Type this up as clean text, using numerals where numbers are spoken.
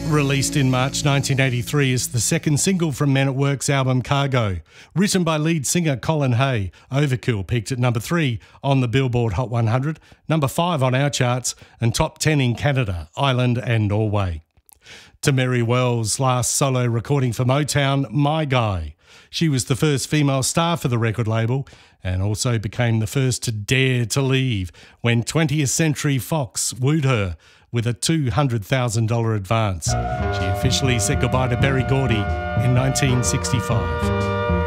Released in March 1983 is the second single from Men at Work's album Cargo. Written by lead singer Colin Hay, Overkill peaked at number 3 on the Billboard Hot 100, number 5 on our charts, and top 10 in Canada, Ireland and Norway. To Mary Wells' last solo recording for Motown, My Guy. She was the first female star for the record label and also became the first to dare to leave when 20th Century Fox wooed her with a $200,000 advance. She officially said goodbye to Berry Gordy in 1965.